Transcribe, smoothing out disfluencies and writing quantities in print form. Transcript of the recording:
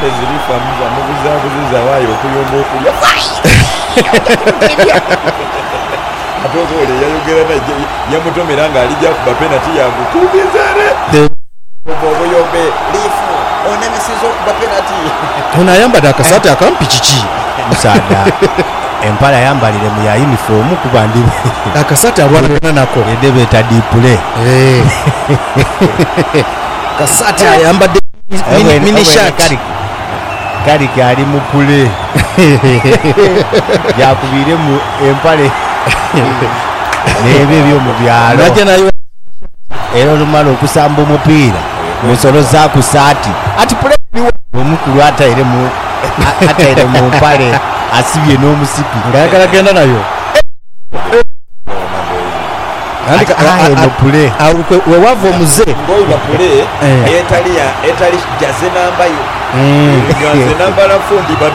sente zirifa mubuzabuziza waayo okuyomba okulya atogole yayogera naye yamutomera ng'alijja kuba penalty yagukuubizere obuyombe liifu onemesiza okuba penalty ono ayambadde akasaati akampi kiki musaada empala yambalire mu ya uniform kuba ndi akasaati alwanagana nako edde beeta dipule kasaati ayambadde mini shirt kali ali mu pule yakubire mu empale n'ebyo ebyomu byalo najja nayo era olumala okusamba omupiira musolo za ku saati ati pule omukulu ataire mu mpale asibye n'omusipi ngayagala genda nayo pule wewava omuze ngoyiba pule etali jaze nambayo jaze namba la fundi